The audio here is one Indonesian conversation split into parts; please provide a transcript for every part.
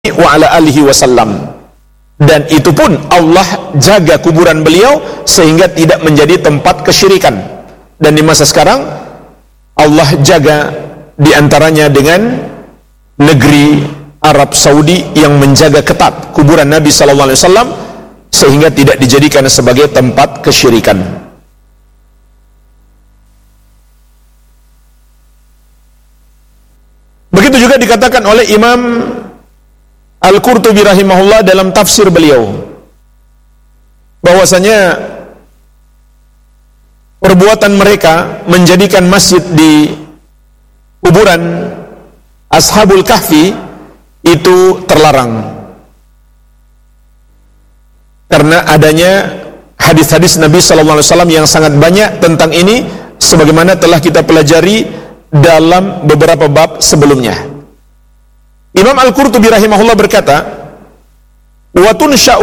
wa ala alihi wasallam. Dan itu pun Allah jaga kuburan beliau sehingga tidak menjadi tempat kesyirikan. Dan di masa sekarang Allah jaga diantaranya dengan negeri Arab Saudi yang menjaga ketat kuburan Nabi SAW sehingga tidak dijadikan sebagai tempat kesyirikan. Begitu juga dikatakan oleh Imam Al-Qurtubi rahimahullah dalam tafsir beliau bahwasanya perbuatan mereka menjadikan masjid di kuburan Ashabul Kahfi itu terlarang karena adanya hadis-hadis Nabi SAW yang sangat banyak tentang ini sebagaimana telah kita pelajari dalam beberapa bab sebelumnya. Imam Al-Qurtubi rahimahullah berkata, wa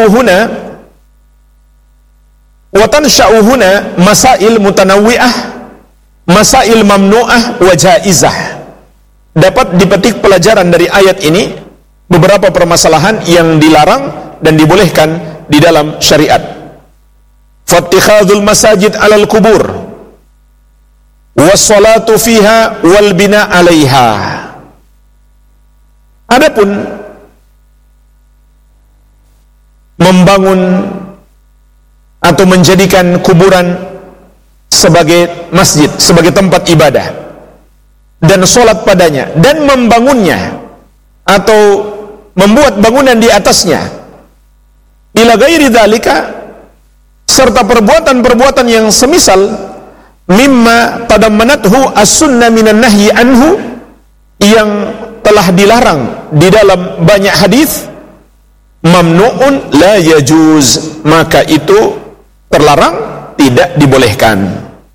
tansha'uhuna masail mutanawwi'ah, masail mamnu'ah wa jaizah. Dapat dipetik pelajaran dari ayat ini beberapa permasalahan yang dilarang dan dibolehkan di dalam syariat. Fattikhadul masajid 'alal kubur was-salatu fiha wal bina 'alaiha. Adapun membangun atau menjadikan kuburan sebagai masjid, sebagai tempat ibadah dan sholat padanya dan membangunnya atau membuat bangunan di atasnya ila ghairi dzalika serta perbuatan-perbuatan yang semisal mimma tadammanathu as-sunnah minan nahyi anhu yang telah dilarang di dalam banyak hadis, mamnu'un la yajuz, maka itu terlarang, tidak dibolehkan.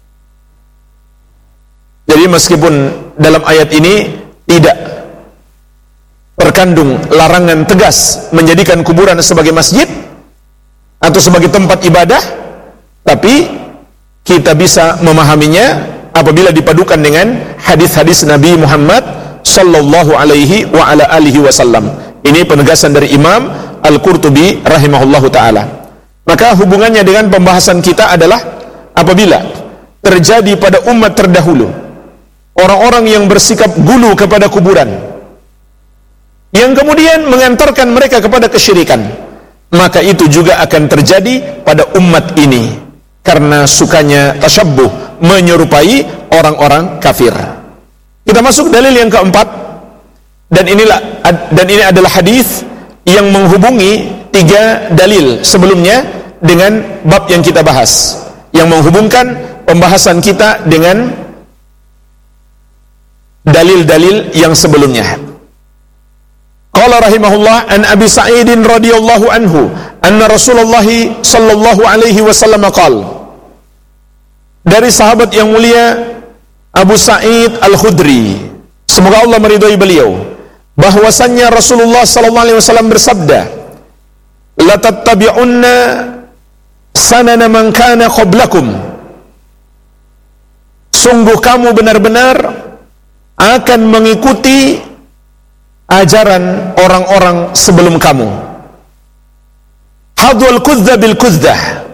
Jadi meskipun dalam ayat ini tidak terkandung larangan tegas menjadikan kuburan sebagai masjid atau sebagai tempat ibadah, tapi kita bisa memahaminya apabila dipadukan dengan hadis-hadis Nabi Muhammad sallallahu alaihi wa ala alihi wasallam. Ini penegasan dari Imam Al-Qurtubi rahimahullahu taala. Maka hubungannya dengan pembahasan kita adalah apabila terjadi pada umat terdahulu orang-orang yang bersikap gulu kepada kuburan yang kemudian mengantarkan mereka kepada kesyirikan, maka itu juga akan terjadi pada umat ini karena sukanya tasyabbuh, menyerupai orang-orang kafir. Kita masuk dalil yang keempat, dan ini adalah hadis yang menghubungi 3 dalil sebelumnya dengan bab yang kita bahas, yang menghubungkan pembahasan kita dengan dalil-dalil yang sebelumnya. Qala rahimahullah an Abi Sa'idin radhiyallahu anhu anna Rasulullah sallallahu alaihi wasallam qala, dari sahabat yang mulia Abu Sa'id Al-Khudri, semoga Allah meridhai beliau, bahwasannya Rasulullah sallallahu alaihi wasallam bersabda, la tattabi'unna sanana man kana qablakum, sungguh kamu benar-benar akan mengikuti ajaran orang-orang sebelum kamu. Hadwal kuzza bil kuzdah,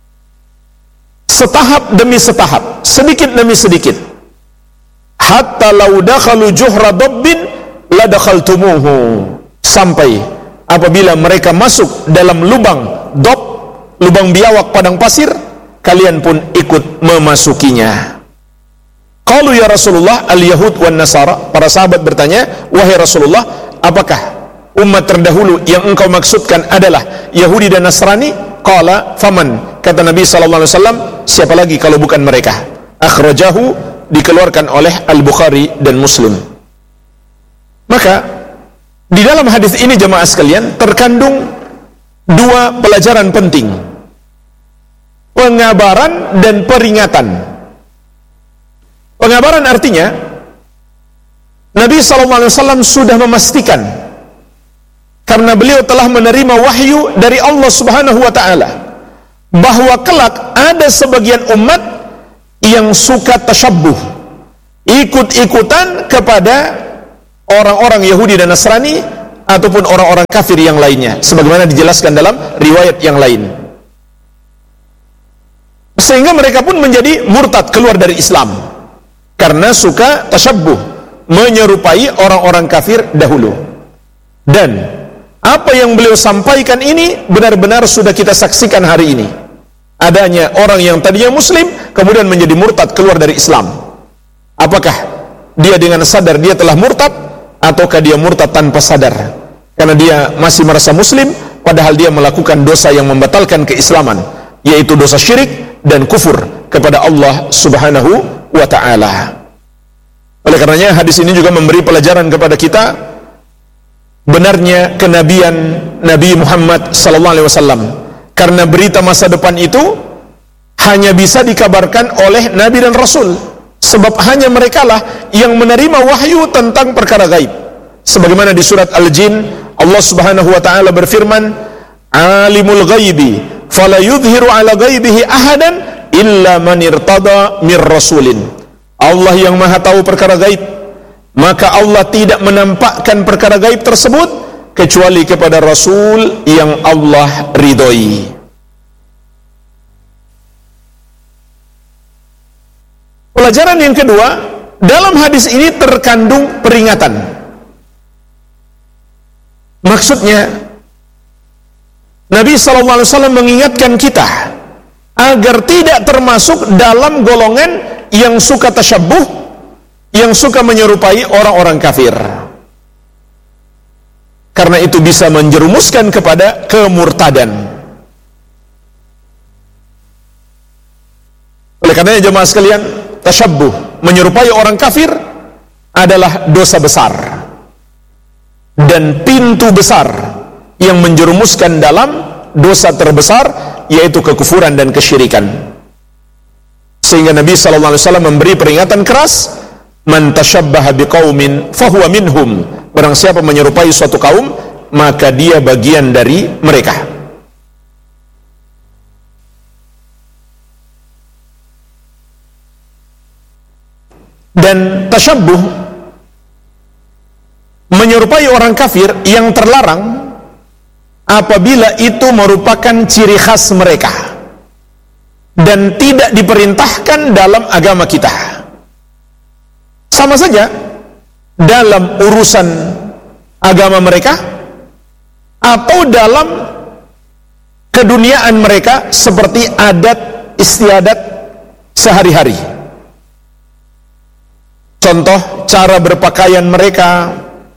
setahap demi setahap, sedikit demi sedikit. Hatta law dakhalu juhra dabbin la dakhaltumuhu, sampai apabila mereka masuk dalam lubang dob, lubang biawak padang pasir, kalian pun ikut memasukinya. Qalu ya Rasulullah al-yahud wan nasara, para sahabat bertanya, wahai Rasulullah, apakah umat terdahulu yang engkau maksudkan adalah Yahudi dan Nasrani? Qala faman, kata Nabi sallallahu alaihi wasallam, siapa lagi kalau bukan mereka? Akhrajahu, dikeluarkan oleh Al-Bukhari dan Muslim. Maka di dalam hadis ini jemaah sekalian terkandung 2 pelajaran penting, pengabaran dan peringatan. Pengabaran artinya Nabi SAW sudah memastikan, karena beliau telah menerima wahyu dari Allah Subhanahu wa ta'ala, bahwa kelak ada sebagian umat yang suka tasyabbuh, ikut-ikutan kepada orang-orang Yahudi dan Nasrani, ataupun orang-orang kafir yang lainnya, sebagaimana dijelaskan dalam riwayat yang lain. Sehingga mereka pun menjadi murtad, keluar dari Islam karena suka tasyabbuh, menyerupai orang-orang kafir dahulu. Dan apa yang beliau sampaikan ini benar-benar sudah kita saksikan hari ini. Adanya orang yang tadinya muslim kemudian menjadi murtad, keluar dari Islam. Apakah dia dengan sadar dia telah murtad, ataukah dia murtad tanpa sadar karena dia masih merasa muslim padahal dia melakukan dosa yang membatalkan keislaman, yaitu dosa syirik dan kufur kepada Allah Subhanahu wa ta'ala. Oleh karenanya hadis ini juga memberi pelajaran kepada kita benarnya kenabian Nabi Muhammad sallallahu alaihi wasallam, karena berita masa depan itu hanya bisa dikabarkan oleh nabi dan rasul, sebab hanya merekalah yang menerima wahyu tentang perkara gaib. Sebagaimana di surat Al-Jin Allah Subhanahu wa taala berfirman, "Alimul ghaibi fala yudhiru ala ghaibihi ahadan illa man irtada mir rasulin." Allah yang maha tahu perkara gaib, maka Allah tidak menampakkan perkara gaib tersebut kecuali kepada Rasul yang Allah ridhoi. Pelajaran yang kedua, dalam hadis ini terkandung peringatan. Maksudnya, Nabi SAW mengingatkan kita agar tidak termasuk dalam golongan yang suka tasyabbuh, yang suka menyerupai orang-orang kafir, karena itu bisa menjerumuskan kepada kemurtadan. Oleh karenanya jemaah sekalian, tasyabbuh, menyerupai orang kafir adalah dosa besar dan pintu besar yang menjerumuskan dalam dosa terbesar, yaitu kekufuran dan kesyirikan. Sehingga Nabi SAW memberi peringatan keras, man tashabbaha biqaumin fahuwa minhum. Barang siapa menyerupai suatu kaum, maka dia bagian dari mereka. Dan tasyabbuh, menyerupai orang kafir, yang terlarang apabila itu merupakan ciri khas mereka dan tidak diperintahkan dalam agama kita. Sama saja dalam urusan agama mereka atau dalam keduniaan mereka, seperti adat istiadat sehari-hari. Contoh cara berpakaian mereka,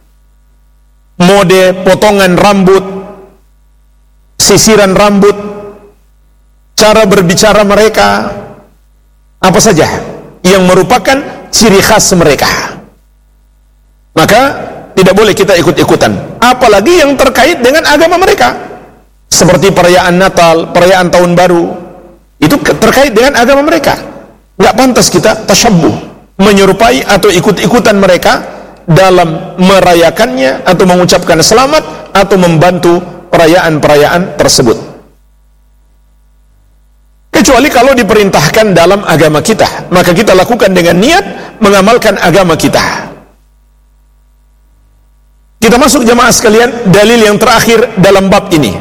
mode potongan rambut, sisiran rambut, cara berbicara mereka, apa saja yang merupakan ciri khas mereka, maka tidak boleh kita ikut-ikutan, apalagi yang terkait dengan agama mereka, seperti perayaan Natal, perayaan Tahun Baru, itu terkait dengan agama mereka. Nggak pantas kita tasyabbuh, menyerupai atau ikut-ikutan mereka dalam merayakannya atau mengucapkan selamat atau membantu perayaan-perayaan tersebut, kecuali kalau diperintahkan dalam agama kita, maka kita lakukan dengan niat mengamalkan agama kita. Kita masuk jemaah sekalian, dalil yang terakhir dalam bab ini.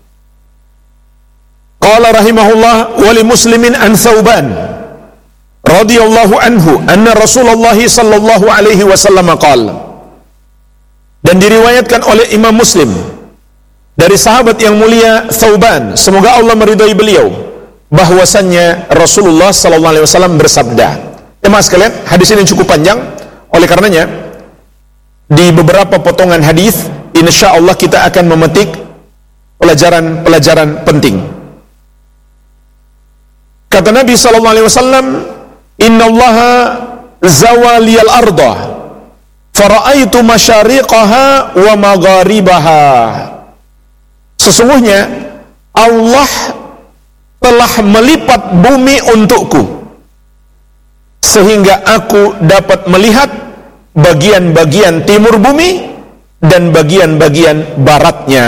Qala rahimahullah, wa li muslimin an Thauban radhiyallahu anhu anna Rasulullah sallallahu alaihi wasallam qala. Dan diriwayatkan oleh Imam Muslim dari sahabat yang mulia Thauban, semoga Allah meridai beliau, bahwasannya Rasulullah sallallahu alaihi wasallam bersabda. Jemaah sekalian, hadis ini cukup panjang, oleh karenanya di beberapa potongan hadis insyaallah kita akan memetik pelajaran-pelajaran penting. Kata Nabi sallallahu alaihi wasallam, "Innallaha zawaliyal arda fara'aitu masyariqaha wa magharibaha." Sesungguhnya Allah telah melipat bumi untukku, sehingga aku dapat melihat bagian-bagian timur bumi dan bagian-bagian baratnya.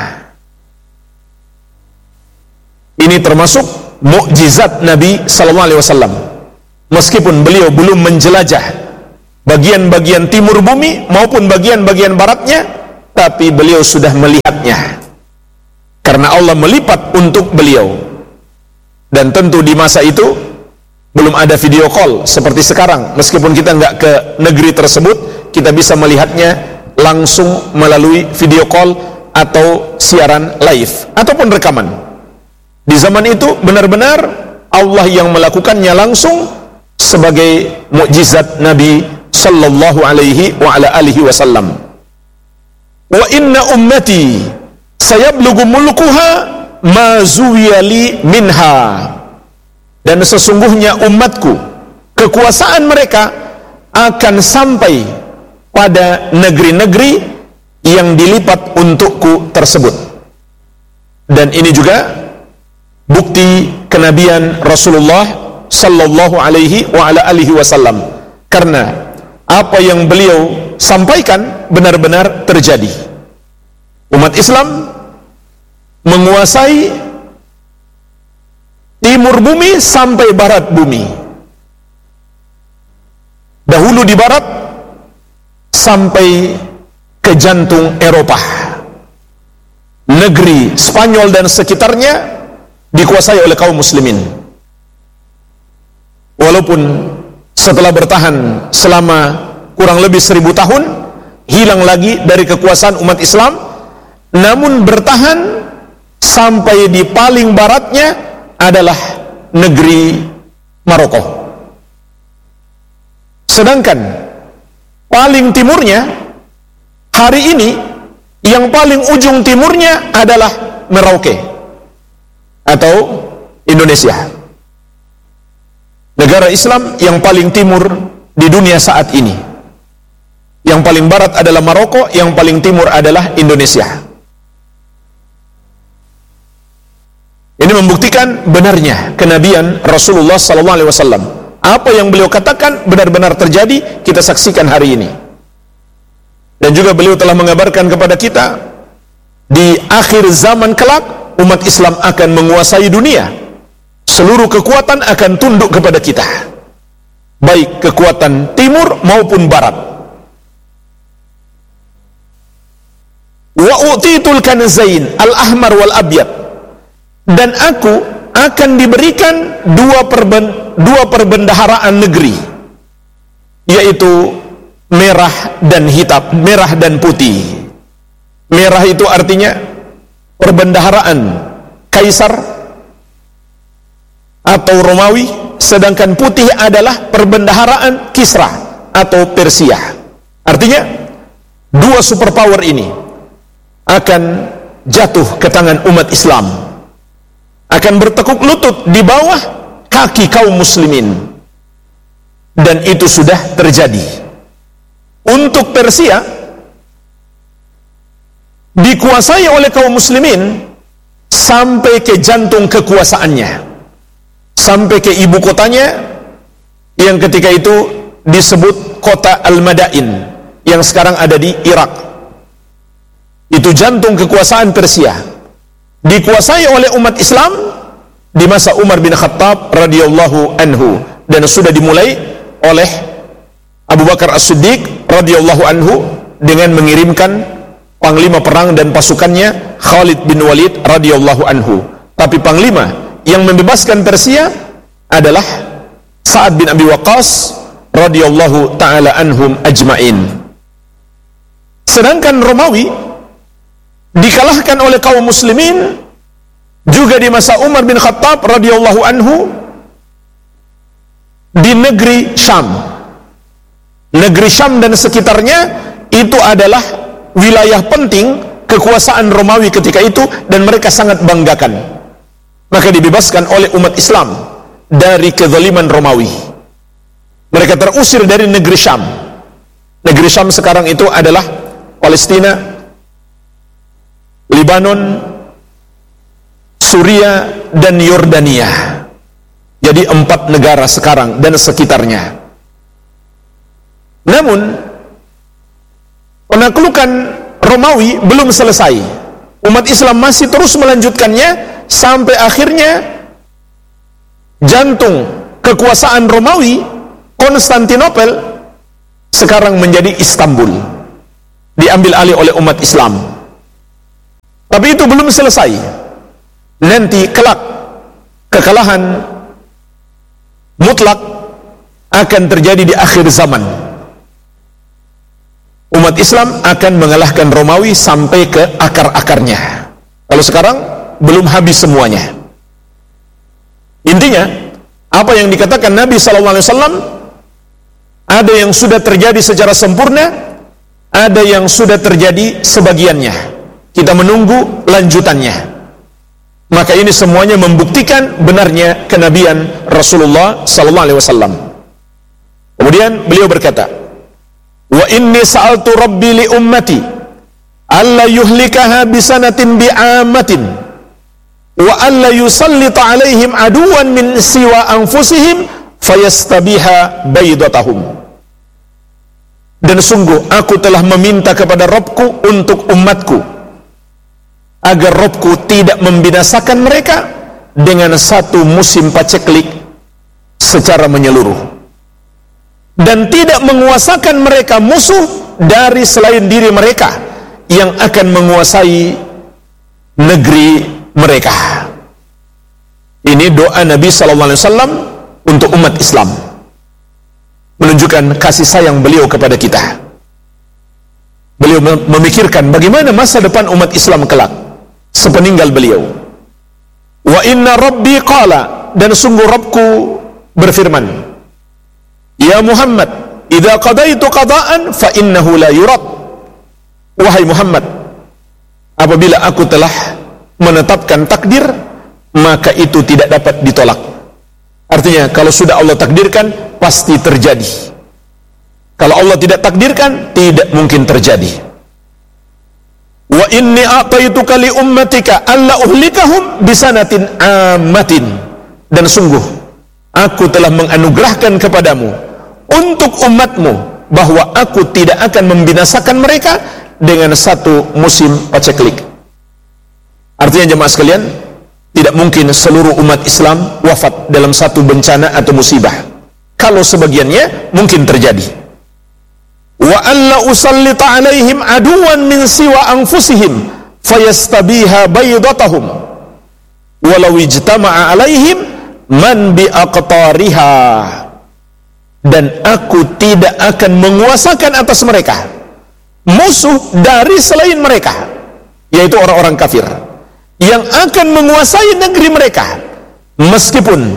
Ini termasuk mukjizat Nabi sallallahu alaihi wasallam. Meskipun beliau belum menjelajah bagian-bagian timur bumi maupun bagian-bagian baratnya, tapi beliau sudah melihatnya. Karena Allah melipat untuk beliau. Dan tentu di masa itu belum ada video call seperti sekarang. Meskipun kita nggak ke negeri tersebut, kita bisa melihatnya langsung melalui video call atau siaran live ataupun rekaman. Di zaman itu benar-benar Allah yang melakukannya langsung sebagai mukjizat Nabi sallallahu alaihi wa ala alihi wasallam. Wa inna ummati sayablughu mulkuha ma zuwiyali minha. Dan sesungguhnya umatku, kekuasaan mereka akan sampai pada negeri-negeri yang dilipat untukku tersebut. Dan ini juga bukti kenabian Rasulullah sallallahu alaihi wa ala alihi wasallam. Karena apa yang beliau sampaikan benar-benar terjadi. Umat Islam menguasai timur bumi sampai barat bumi. Dahulu di barat sampai ke jantung Eropa. Negeri Spanyol dan sekitarnya dikuasai oleh kaum muslimin. Walaupun setelah bertahan selama kurang lebih 1000 tahun, hilang lagi dari kekuasaan umat Islam, namun bertahan sampai di paling baratnya adalah negeri Maroko. Sedangkan paling timurnya hari ini, yang paling ujung timurnya adalah Merauke atau Indonesia. Negara Islam yang paling timur di dunia saat ini. Yang paling barat adalah Maroko, yang paling timur adalah Indonesia. Ini membuktikan benarnya kenabian Rasulullah SAW. Apa yang beliau katakan benar-benar terjadi, kita saksikan hari ini. Dan juga beliau telah mengabarkan kepada kita, di akhir zaman kelak, umat Islam akan menguasai dunia. Seluruh kekuatan akan tunduk kepada kita, baik kekuatan timur maupun barat. Wa utitul kanzain al-ahmar wal abyad. Dan aku akan diberikan dua perbendaharaan negeri, yaitu merah dan hitam, merah dan putih. Merah itu artinya perbendaharaan Kaisar atau Romawi, sedangkan putih adalah perbendaharaan Kisra atau Persia. Artinya dua superpower ini akan jatuh ke tangan umat Islam, akan bertekuk lutut di bawah kaki kaum muslimin. Dan itu sudah terjadi. Untuk Persia dikuasai oleh kaum muslimin sampai ke jantung kekuasaannya, sampai ke ibu kotanya yang ketika itu disebut kota Al-Madain, yang sekarang ada di Irak. Itu jantung kekuasaan Persia, dikuasai oleh umat Islam di masa Umar bin Khattab radhiyallahu anhu, dan sudah dimulai oleh Abu Bakar As-Siddiq radhiyallahu anhu dengan mengirimkan panglima perang dan pasukannya Khalid bin Walid radhiyallahu anhu. Tapi panglima yang membebaskan Persia adalah Sa'ad bin Abi Waqqas radhiyallahu taala anhum ajmain. Sedangkan Romawi dikalahkan oleh kaum muslimin juga di masa Umar bin Khattab radhiyallahu anhu di negeri Syam. Negeri Syam dan sekitarnya itu adalah wilayah penting kekuasaan Romawi ketika itu, dan mereka sangat banggakan. Maka dibebaskan oleh umat Islam dari kezaliman Romawi. Mereka terusir dari negeri Syam. Negeri Syam sekarang itu adalah Palestina, Lebanon, Suria, dan Yordania. Jadi 4 negara sekarang dan sekitarnya. Namun penaklukan Romawi belum selesai. Umat Islam masih terus melanjutkannya sampai akhirnya jantung kekuasaan Romawi, Konstantinopel, sekarang menjadi Istanbul. diambil alih oleh umat Islam. Tapi itu belum selesai. Nanti kelak kekalahan mutlak akan terjadi di akhir zaman. Umat Islam akan mengalahkan Romawi sampai ke akar-akarnya. Kalau sekarang belum habis semuanya. Intinya, apa yang dikatakan Nabi SAW, ada yang sudah terjadi secara sempurna, ada yang sudah terjadi sebagiannya. Kita menunggu lanjutannya. Maka ini semuanya membuktikan benarnya kenabian Rasulullah SAW. Kemudian beliau berkata, wa inni sa'altu rabbi li ummati alla yuhlikaha bisanatin bi'amatin wa alla yusallita alaihim aduwan min siwa anfusihim fayastabiha baydatahum. Dan sungguh aku telah meminta kepada Rabbku untuk umatku agar Rabbku tidak membinasakan mereka dengan satu musim paceklik secara menyeluruh, dan tidak menguasakan mereka musuh dari selain diri mereka yang akan menguasai negeri mereka. Ini doa Nabi SAW untuk umat Islam, menunjukkan kasih sayang beliau kepada kita. Beliau memikirkan bagaimana masa depan umat Islam kelak sepeninggal beliau. Wa inna rabbi qala, dan sungguh Rabbku berfirman, ya Muhammad, idza qadaitu qada'an fa innahu la yurad. Wahai Muhammad, apabila aku telah menetapkan takdir, maka itu tidak dapat ditolak. Artinya, kalau sudah Allah takdirkan, pasti terjadi. Kalau Allah tidak takdirkan, tidak mungkin terjadi. Wa inni a'taituka li ummatika alla uhlikahum bisanatin ammatin. Dan sungguh, aku telah menganugerahkan kepadamu untuk umatmu bahwa aku tidak akan membinasakan mereka dengan satu musim paceklik. Artinya jemaah sekalian, tidak mungkin seluruh umat Islam wafat dalam satu bencana atau musibah. Kalau sebagiannya mungkin terjadi. Wa alla usallita alaihim aduwan min siwa anfusihim fayastabiha baydatahum walau ijtama'a alaihim man bi aqtariha. Dan aku tidak akan menguasakan atas mereka musuh dari selain mereka, yaitu orang-orang kafir yang akan menguasai negeri mereka, meskipun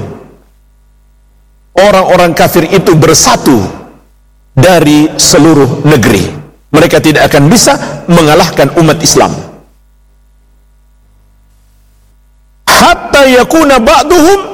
orang-orang kafir itu bersatu dari seluruh negeri. Mereka tidak akan bisa mengalahkan umat Islam. Hatta yakuna ba'duhum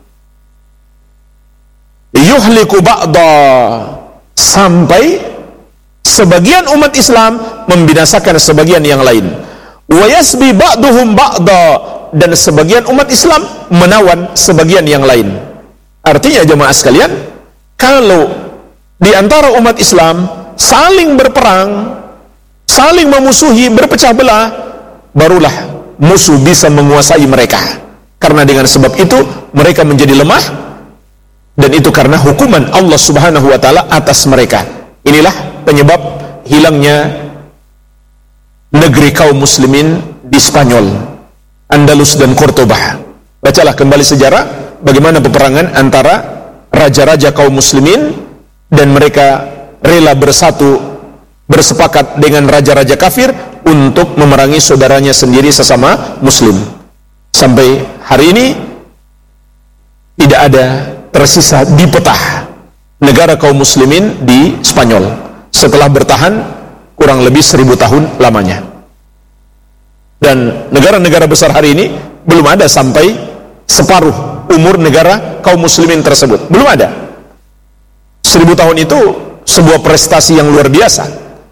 yuhliku ba'da, sampai sebagian umat Islam membinasakan sebagian yang lain. Wa yasbi ba'duhum ba'da, dan sebagian umat Islam menawan sebagian yang lain. Artinya jemaah sekalian, kalau di antara umat Islam saling berperang, saling memusuhi, berpecah belah, barulah musuh bisa menguasai mereka. Karena dengan sebab itu mereka menjadi lemah, dan itu karena hukuman Allah Subhanahu wa ta'ala atas mereka. Inilah penyebab hilangnya negeri kaum muslimin di Spanyol, Andalus dan Cordoba. Bacalah kembali sejarah bagaimana peperangan antara raja-raja kaum muslimin, dan mereka rela bersatu, bersepakat dengan raja-raja kafir untuk memerangi saudaranya sendiri sesama muslim. Sampai hari ini tidak ada tersisa di peta negara kaum muslimin di Spanyol setelah bertahan kurang lebih 1000 tahun lamanya. Dan negara-negara besar hari ini belum ada sampai separuh umur negara kaum muslimin tersebut. Belum ada. 1000 tahun itu sebuah prestasi yang luar biasa.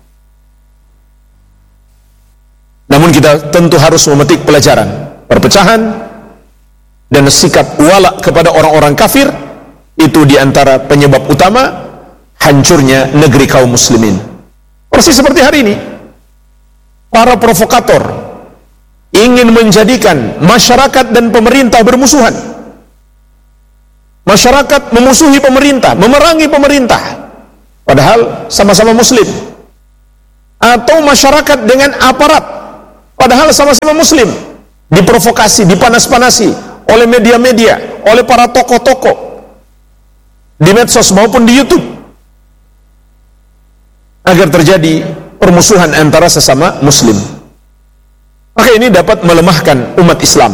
Namun kita tentu harus memetik pelajaran. Perpecahan dan sikap wala kepada orang-orang kafir itu diantara penyebab utama hancurnya negeri kaum muslimin. Persis seperti hari ini, para provokator ingin menjadikan masyarakat dan pemerintah bermusuhan. Masyarakat memusuhi pemerintah, memerangi pemerintah, padahal sama-sama muslim. atau masyarakat dengan aparat, padahal sama-sama muslim, diprovokasi, dipanas-panasi oleh media-media, oleh para tokoh-tokoh di medsos maupun di YouTube, agar terjadi permusuhan antara sesama muslim. Maka ini dapat melemahkan umat Islam.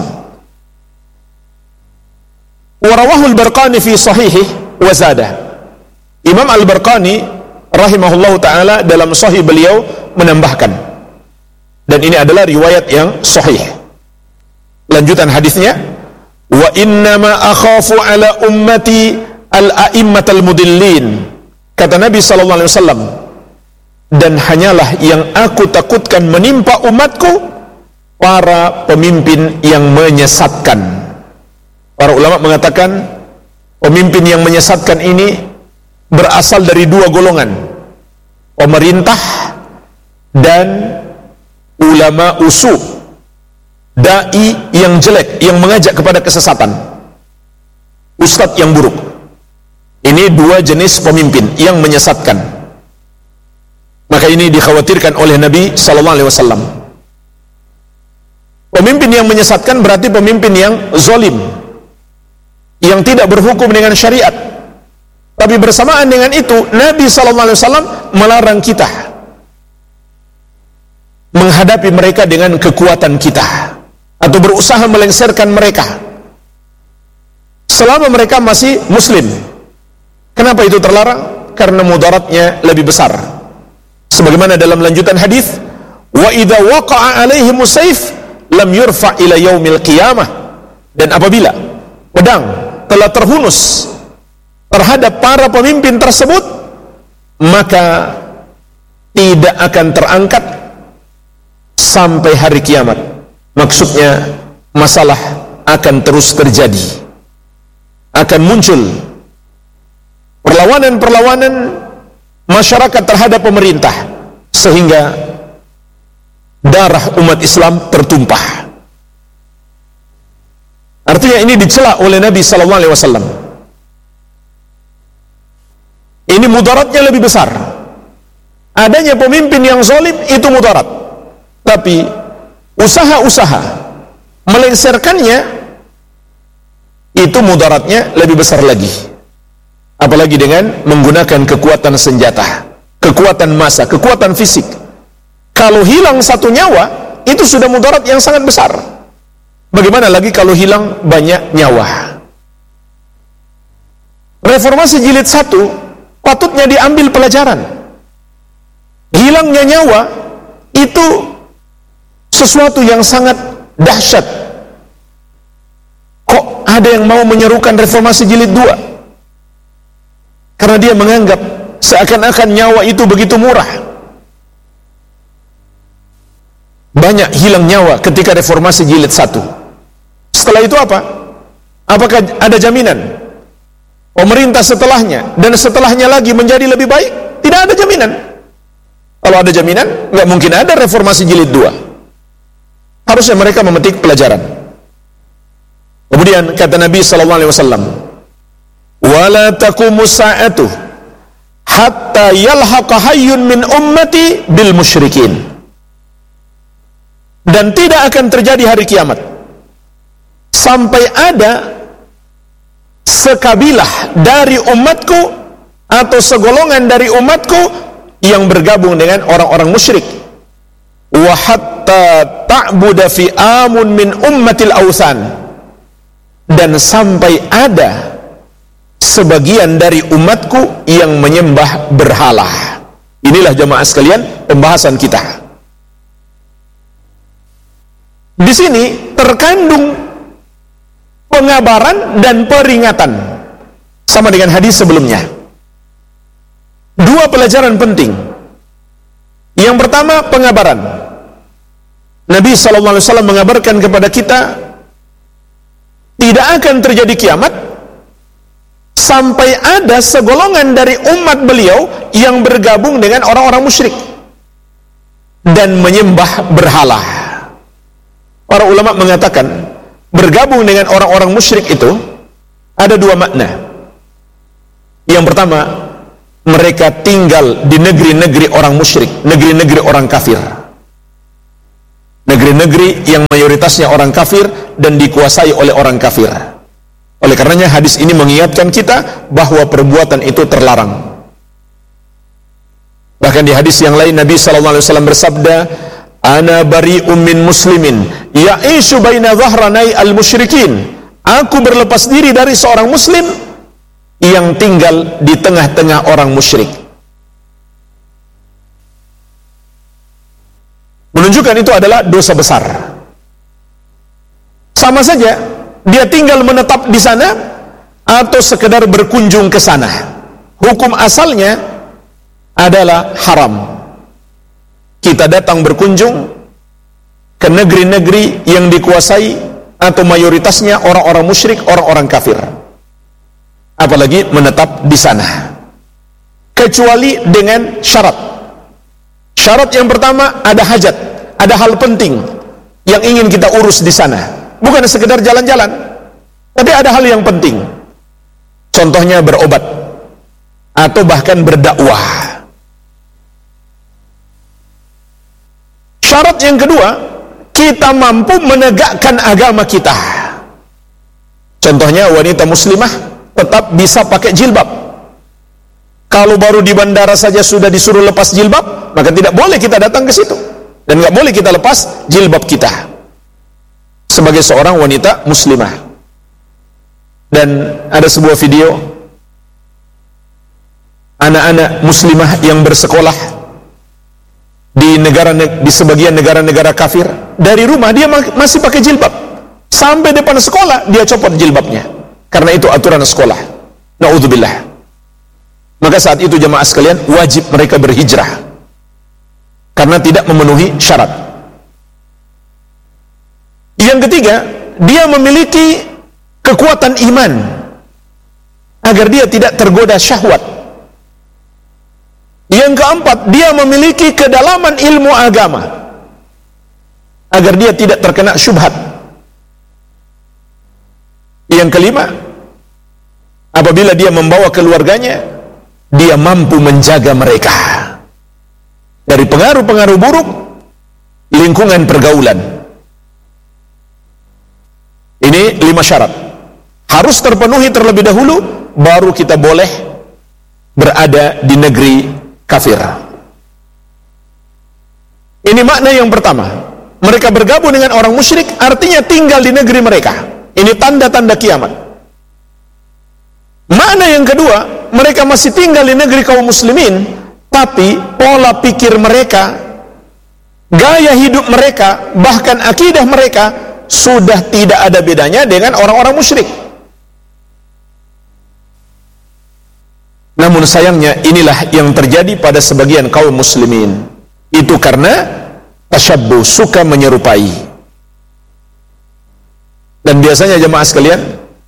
Warawahul Barqani fi sahihih wa zada. Imam Al-Barqani rahimahullahu ta'ala dalam sahih beliau menambahkan, dan ini adalah riwayat yang sahih. Lanjutan hadisnya, wa innama akhafu ala ummati al-a'immatal mudillin. Kata Nabi sallallahu alaihi wasallam, dan hanyalah yang aku takutkan menimpa umatku para pemimpin yang menyesatkan. Para ulama mengatakan pemimpin yang menyesatkan ini berasal dari dua golongan, pemerintah dan ulama usu, dai yang jelek, yang mengajak kepada kesesatan, ustadz yang buruk. Ini dua jenis pemimpin yang menyesatkan. Maka ini dikhawatirkan oleh Nabi sallallahu alaihi wasallam. Pemimpin yang menyesatkan berarti pemimpin yang zalim, yang tidak berhukum dengan syariat. Tapi bersamaan dengan itu, Nabi SAW melarang kita menghadapi mereka dengan kekuatan kita, atau berusaha melengsarkan mereka selama mereka masih muslim. Kenapa itu terlarang? Karena mudaratnya lebih besar. Sebagaimana dalam lanjutan hadis, wa idza waqa'a alaihimus sayf lam yurfa ila yaumil qiyamah. Dan apabila pedang telah terhunus terhadap para pemimpin tersebut, maka tidak akan terangkat sampai hari kiamat. Maksudnya masalah akan terus terjadi, akan muncul perlawanan-perlawanan masyarakat terhadap pemerintah, sehingga darah umat Islam tertumpah. Artinya ini dicela oleh Nabi sallallahu alaihi wasallam. Ini mudaratnya lebih besar. Adanya pemimpin yang zalim itu mudarat. Tapi usaha-usaha melengsarkannya itu mudaratnya lebih besar lagi. Apalagi dengan menggunakan kekuatan senjata, kekuatan massa, kekuatan fisik. Kalau hilang satu nyawa, itu sudah mudarat yang sangat besar. Bagaimana lagi kalau hilang banyak nyawa? Reformasi jilid 1 patutnya diambil pelajaran. Hilangnya nyawa itu sesuatu yang sangat dahsyat. Kok ada yang mau menyerukan reformasi jilid 2? Karena dia menganggap seakan-akan nyawa itu begitu murah. Banyak hilang nyawa ketika reformasi jilid 1. Setelah itu apa? Apakah ada jaminan pemerintah setelahnya dan setelahnya lagi menjadi lebih baik? Tidak ada jaminan. Kalau ada jaminan, nggak mungkin ada reformasi jilid 2. Harusnya mereka memetik pelajaran. Kemudian kata Nabi SAW, wala taqumus sa'atu hatta yalhaqa hayyun min ummati bil musyrikin. Dan tidak akan terjadi hari kiamat sampai ada sekabilah dari umatku atau segolongan dari umatku yang bergabung dengan orang-orang musyrik. Wa hatta ta'buda fi amun min ummatil awthan. Dan sampai ada sebagian dari umatku yang menyembah berhala. Inilah jamaah sekalian pembahasan kita. Di sini terkandung pengabaran dan peringatan, sama dengan hadis sebelumnya. Dua pelajaran penting. Yang pertama, pengabaran. Nabi SAW mengabarkan kepada kita, tidak akan terjadi kiamat sampai ada segolongan dari umat beliau yang bergabung dengan orang-orang musyrik dan menyembah berhala. Para ulama mengatakan, bergabung dengan orang-orang musyrik itu ada dua makna. Yang pertama, mereka tinggal di negeri-negeri orang musyrik, negeri-negeri orang kafir, negeri-negeri yang mayoritasnya orang kafir dan dikuasai oleh orang kafir. Oleh karenanya hadis ini mengingatkan kita bahwa perbuatan itu terlarang. Bahkan di hadis yang lain Nabi SAW bersabda, "Ana bari'um min muslimin ya'ishu baina dhahranai al-musyrikin." Aku berlepas diri dari seorang muslim yang tinggal di tengah-tengah orang musyrik. Menunjukkan itu adalah dosa besar. Sama saja dia tinggal menetap di sana atau sekedar berkunjung ke sana. Hukum asalnya adalah haram. Kita datang berkunjung ke negeri-negeri yang dikuasai atau mayoritasnya orang-orang musyrik, orang-orang kafir. Apalagi menetap di sana. Kecuali dengan syarat. Syarat yang pertama, ada hajat, ada hal penting yang ingin kita urus di sana. Bukan sekedar jalan-jalan, tapi ada hal yang penting. Contohnya berobat atau bahkan berdakwah. Syarat yang kedua, kita mampu menegakkan agama kita. Contohnya wanita muslimah tetap bisa pakai jilbab. Kalau baru di bandara saja sudah disuruh lepas jilbab, maka tidak boleh kita datang ke situ. Dan nggak boleh kita lepas jilbab kita sebagai seorang wanita muslimah. Dan ada sebuah video anak-anak muslimah yang bersekolah di sebagian negara-negara kafir, dari rumah dia masih pakai jilbab, sampai depan sekolah dia copot jilbabnya, karena itu aturan sekolah. Na'udzubillah. Maka saat itu jemaah sekalian, wajib mereka berhijrah karena tidak memenuhi syarat. Yang ketiga, dia memiliki kekuatan iman agar dia tidak tergoda syahwat. Yang keempat, dia memiliki kedalaman ilmu agama agar dia tidak terkena syubhat. Yang kelima, apabila dia membawa keluarganya, dia mampu menjaga mereka dari pengaruh-pengaruh buruk lingkungan pergaulan. Ini 5 syarat. Harus terpenuhi terlebih dahulu, baru kita boleh berada di negeri kafir. Ini makna yang pertama. Mereka bergabung dengan orang musyrik, artinya tinggal di negeri mereka. Ini tanda-tanda kiamat. Makna yang kedua, mereka masih tinggal di negeri kaum muslimin, tapi pola pikir mereka, gaya hidup mereka, bahkan akidah mereka sudah tidak ada bedanya dengan orang-orang musyrik. Namun sayangnya inilah yang terjadi pada sebagian kaum muslimin. Itu karena tasyabbuh, suka menyerupai. Dan biasanya jemaah sekalian,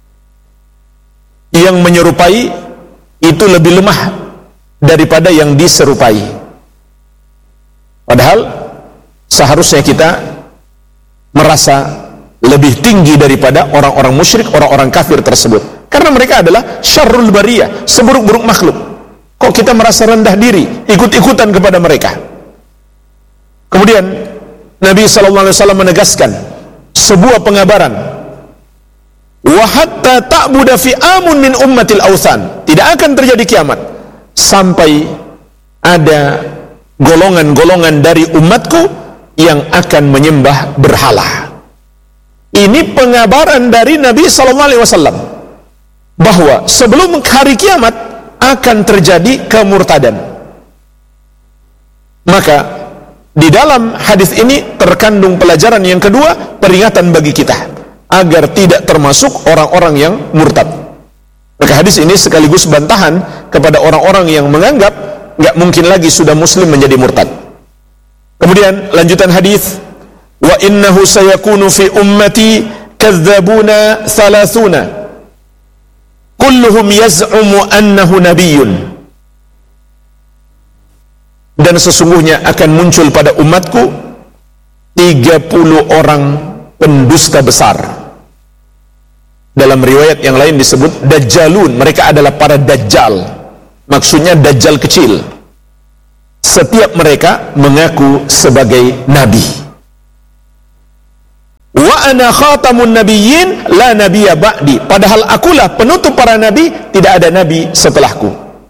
yang menyerupai itu lebih lemah daripada yang diserupai. Padahal seharusnya kita merasa lebih tinggi daripada orang-orang musyrik, orang-orang kafir tersebut. Karena mereka adalah syarrul bariyah, seburuk-buruk makhluk. Kok kita merasa rendah diri, ikut-ikutan kepada mereka? Kemudian Nabi SAW menegaskan sebuah pengabaran, wa hatta ta'buda fi amun min ummatil awthan. Tidak akan terjadi kiamat sampai ada golongan-golongan dari umatku yang akan menyembah berhala. Ini pengabaran dari Nabi SAW bahwa sebelum hari kiamat akan terjadi kemurtadan. Maka di dalam hadis ini terkandung pelajaran yang kedua, peringatan bagi kita agar tidak termasuk orang-orang yang murtad. Maka hadis ini sekaligus bantahan kepada orang-orang yang menganggap nggak mungkin lagi sudah muslim menjadi murtad. Kemudian lanjutan hadis, wa innahu sayakunu fi ummati kadzabuna thalathuna kulluhum yaz'umu annahu nabiyyun. Dan sesungguhnya akan muncul pada umatku 30 orang pendusta besar. Dalam riwayat yang lain disebut dajjalun, mereka adalah para dajjal maksudnya Dajjal kecil. Setiap mereka mengaku sebagai nabi. Wa ana khatamun nabiyyin la nabiyya ba'di. Padahal akulah penutup para nabi, tidak ada nabi setelahku.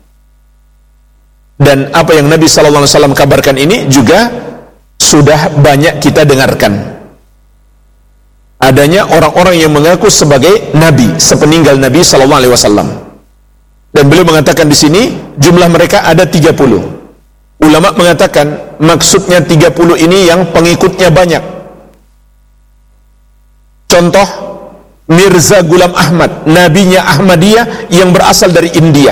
Dan apa yang Nabi sallallahu alaihi wasallam kabarkan ini juga sudah banyak kita dengarkan. Adanya orang-orang yang mengaku sebagai nabi sepeninggal Nabi sallallahu alaihi wasallam. Dan beliau mengatakan di sini jumlah mereka ada 30. Ulama mengatakan maksudnya 30 ini yang pengikutnya banyak. Contoh Mirza Ghulam Ahmad, nabinya Ahmadiyah yang berasal dari India.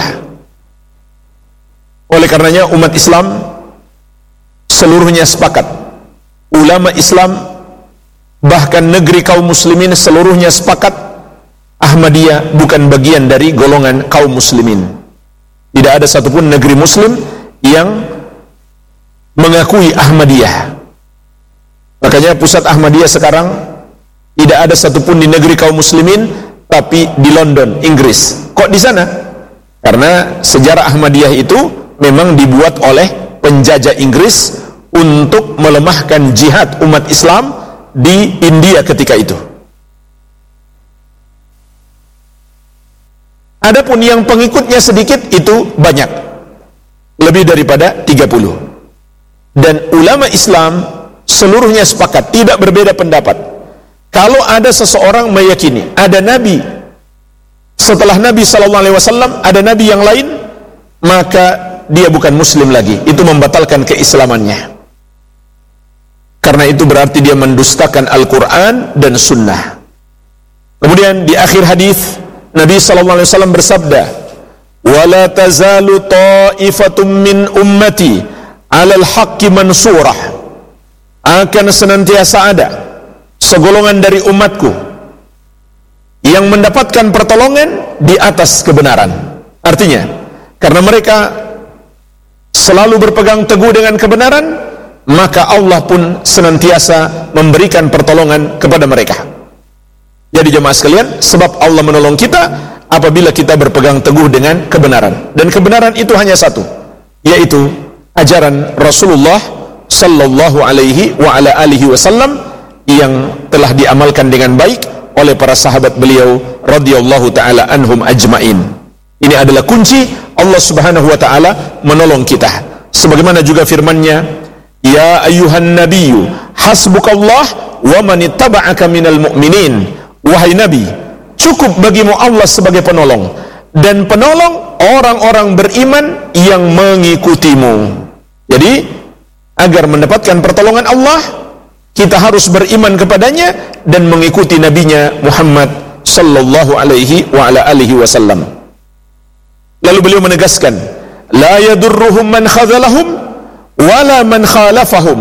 Oleh karenanya umat Islam seluruhnya sepakat, ulama Islam bahkan negeri kaum muslimin seluruhnya sepakat, Ahmadiyah bukan bagian dari golongan kaum muslimin. Tidak ada satupun negeri muslim yang mengakui Ahmadiyah. Makanya pusat Ahmadiyah sekarang tidak ada satupun di negeri kaum muslimin, tapi di London, Inggris. Kok di sana? Karena sejarah Ahmadiyah itu memang dibuat oleh penjajah Inggris untuk melemahkan jihad umat Islam di India ketika itu. Adapun yang pengikutnya sedikit itu banyak, lebih daripada 30. Dan ulama Islam seluruhnya sepakat, tidak berbeda pendapat. Kalau ada seseorang meyakini ada nabi setelah Nabi sallallahu alaihi wasallam, ada nabi yang lain, maka dia bukan muslim lagi. Itu membatalkan keislamannya. Karena itu berarti dia mendustakan Al-Quran dan Sunnah. Kemudian di akhir hadis Nabi SAW bersabda, "Wala tazalu ta'ifatum min ummati 'alal haqqi mansurah." Akan senantiasa ada segolongan dari umatku yang mendapatkan pertolongan di atas kebenaran. Artinya, karena mereka selalu berpegang teguh dengan kebenaran, maka Allah pun senantiasa memberikan pertolongan kepada mereka. Jadi jemaah sekalian, sebab Allah menolong kita apabila kita berpegang teguh dengan kebenaran. Dan kebenaran itu hanya satu, yaitu ajaran Rasulullah sallallahu alaihi wa ala alihi wasallam yang telah diamalkan dengan baik oleh para sahabat beliau radhiyallahu taala anhum ajmain. Ini adalah kunci Allah Subhanahu wa taala menolong kita. Sebagaimana juga firman-Nya, "Ya ayyuhan nabiyyu hasbukallah wa man ittaba'aka minal mu'minin." Wahai Nabi, cukup bagimu Allah sebagai penolong dan penolong orang-orang beriman yang mengikutimu. Jadi, agar mendapatkan pertolongan Allah, kita harus beriman kepadanya dan mengikuti nabinya Muhammad sallallahu alaihi wa ala alihi wasallam. Lalu beliau menegaskan, "La yadurruhum man khadhalahum wala man khalafahum."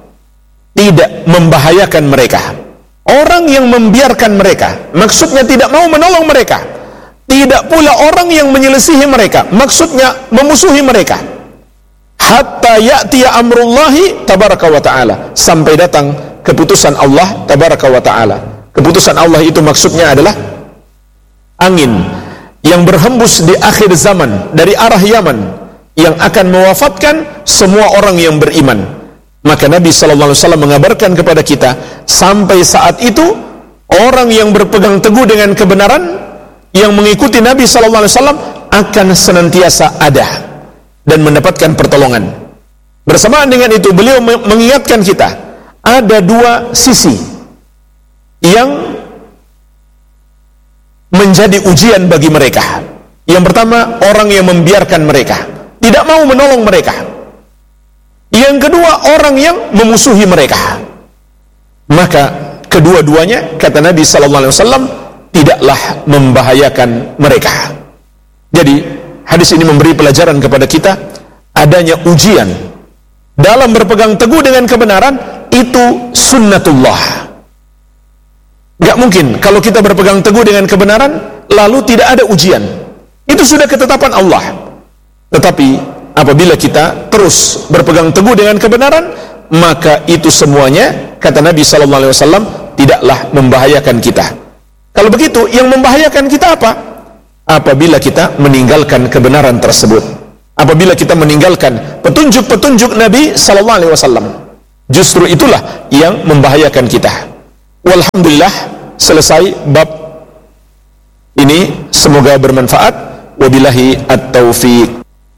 Tidak membahayakan mereka orang yang membiarkan mereka, maksudnya tidak mau menolong mereka. Tidak pula orang yang menyelisihi mereka, maksudnya memusuhi mereka. Hatta ya'tiya amrullahi tabaraka wa ta'ala, sampai datang keputusan Allah tabaraka wa ta'ala. Keputusan Allah itu maksudnya adalah angin yang berhembus di akhir zaman dari arah Yaman, yang akan mewafatkan semua orang yang beriman. Maka Nabi SAW mengabarkan kepada kita, sampai saat itu orang yang berpegang teguh dengan kebenaran, yang mengikuti Nabi SAW akan senantiasa ada dan mendapatkan pertolongan. Bersamaan dengan itu beliau mengingatkan kita, ada dua sisi yang menjadi ujian bagi mereka. Yang pertama, orang yang membiarkan mereka, tidak mau menolong mereka. Yang kedua, orang yang memusuhi mereka. Maka kedua-duanya, kata Nabi SAW, tidaklah membahayakan mereka. Jadi hadis ini memberi pelajaran kepada kita, adanya ujian dalam berpegang teguh dengan kebenaran, itu sunnatullah. Gak mungkin kalau kita berpegang teguh dengan kebenaran lalu tidak ada ujian. Itu sudah ketetapan Allah. Tetapi apabila kita terus berpegang teguh dengan kebenaran, maka itu semuanya, kata Nabi SAW, tidaklah membahayakan kita. Kalau begitu, yang membahayakan kita apa? Apabila kita meninggalkan kebenaran tersebut. apabila kita meninggalkan petunjuk-petunjuk Nabi sallallahu alaihi wasallam. Justru itulah yang membahayakan kita. Walhamdulillah, selesai bab ini, semoga bermanfaat. Wabillahi at-taufiq.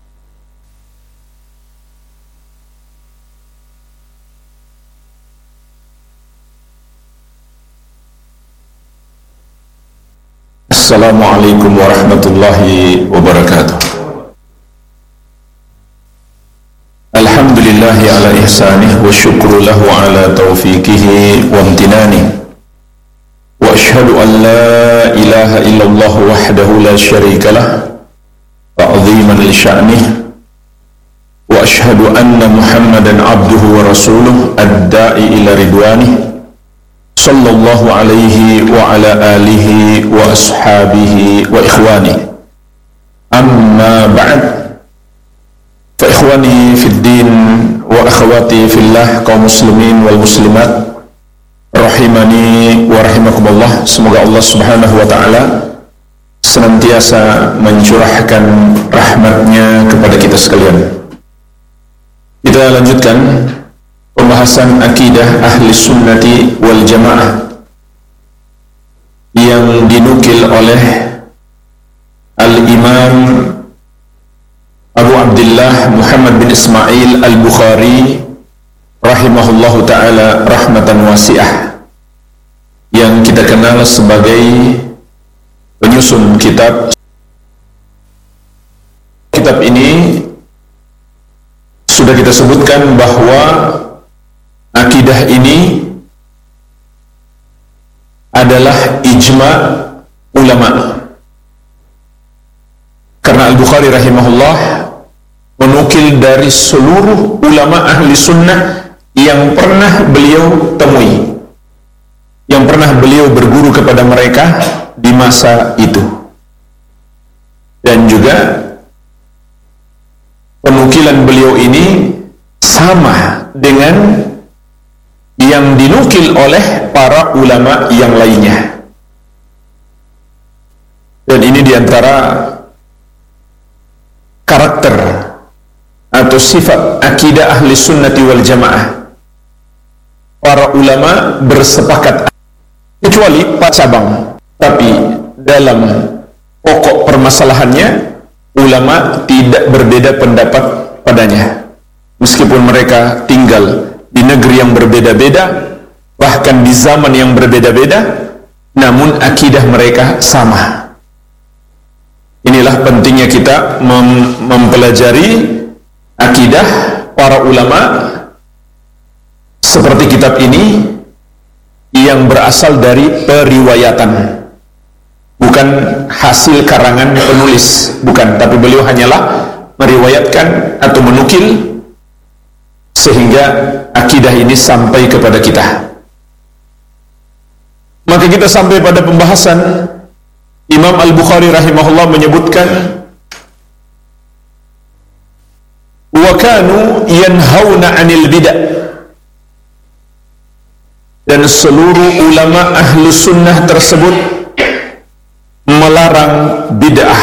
Assalamualaikum warahmatullahi wabarakatuh. Alhamdulillahi ala ihsanih wa syukru lahu ala taufiqihi wa amtinanih. Wa ashhadu an la ilaha illallah wahdahu la syarika lah ta'ziman li sya'nih. Wa ashhadu anna Muhammadan abduhu wa rasuluh ad-da'i ila ridwanih. Sallallahu alaihi wa ala alihi wa ashabihi wa ikhwani. Amma ba'd. Fa ikhwani fid din wa akhwati fillah, kaum muslimin wal muslimat rahimani wa rahimakumullah. Semoga Allah Subhanahu wa taala senantiasa mencurahkan rahmatnya kepada kita sekalian. Kita lanjutkan pembahasan akidah ahli sunnati wal jamaah yang dinukil oleh Al-Imam Abu Abdullah Muhammad bin Ismail Al-Bukhari rahimahullahu ta'ala rahmatan wasi'ah, yang kita kenal sebagai penyusun kitab ini. Sudah kita sebutkan bahwa akidah ini adalah ijma ulama, karena Al-Bukhari rahimahullah menukil dari seluruh ulama ahli sunnah yang pernah beliau temui, yang pernah beliau berguru kepada mereka di masa itu. Dan juga penukilan beliau ini sama dengan yang dinukil oleh para ulama yang lainnya. Dan ini diantara karakter atau sifat akidah ahli sunnati wal jamaah. Para ulama bersepakat, kecuali Pak Cabang, tapi dalam pokok permasalahannya ulama tidak berbeda pendapat padanya. Meskipun mereka tinggal di negeri yang berbeda-beda, bahkan di zaman yang berbeda-beda, namun akidah mereka sama. Inilah pentingnya kita mempelajari akidah para ulama seperti kitab ini, yang berasal dari periwayatan, bukan hasil karangan penulis, bukan, tapi beliau hanyalah meriwayatkan atau menukil sehingga akidah ini sampai kepada kita. Maka kita sampai pada pembahasan Imam Al-Bukhari rahimahullah menyebutkan, wa kanu yanhauna 'anil bid'ah, dan seluruh ulama ahlu sunnah tersebut melarang bid'ah.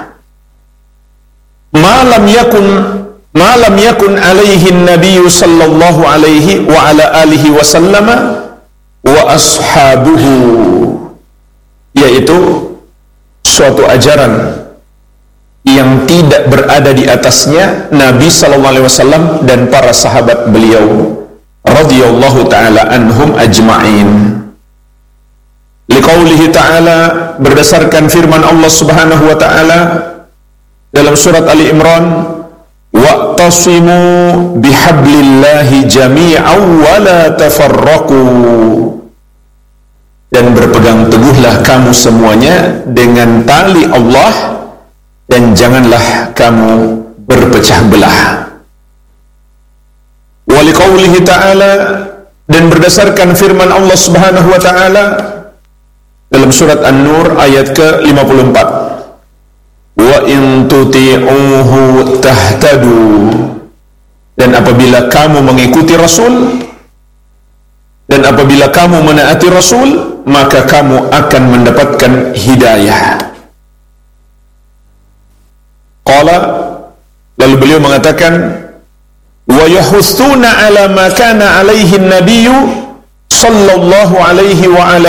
Malam yakun alaihi Nabi sallallahu alaihi wa ala alihi wasallam wa ashabuhu, yaitu suatu ajaran yang tidak berada di atasnya Nabi sallallahu alaihi wasallam dan para sahabat beliau radhiyallahu taala anhum ajma'in. Liqaulihi ta'ala, berdasarkan firman Allah Subhanahu wa ta'ala dalam surat Ali Imran, wa'tasimu bihablillahi jami'an wa la tafarraqu, dan berpegang teguhlah kamu semuanya dengan tali Allah dan janganlah kamu berpecah belah. Wa liqaulihi ta'ala, dan berdasarkan firman Allah Subhanahu wa ta'ala dalam surat An-Nur ayat ke-54, wa in tuti'uhu tahtadu, dan apabila kamu mengikuti Rasul, dan apabila kamu menaati Rasul, maka kamu akan mendapatkan hidayah. Qala, Lalu beliau mengatakan, wa yahussuna ala ma kana alaihi an-nabiyyu sallallahu alaihi wa ala